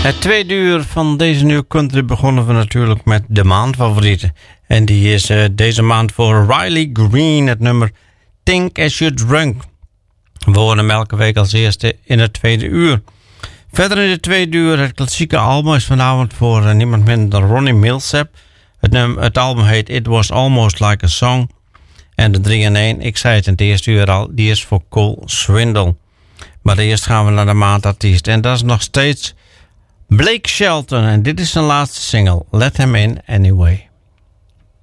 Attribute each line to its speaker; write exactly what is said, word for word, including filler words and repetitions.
Speaker 1: Het tweede uur van deze nieuwe country begonnen we natuurlijk met de maandfavorieten. En die is uh, deze maand voor Riley Green, het nummer Think As You Drunk. We horen hem elke week als eerste in het tweede uur. Verder in het tweede uur het klassieke album is vanavond voor uh, niemand minder dan Ronnie Milsap. Het, nummer, het album heet It Was Almost Like A Song. En de drie in één, ik zei het in het eerste uur al, die is voor Cole Swindle. Maar eerst gaan we naar de maandartiest. En dat is nog steeds Blake Shelton. En dit is zijn laatste single, Let Him In Anyway.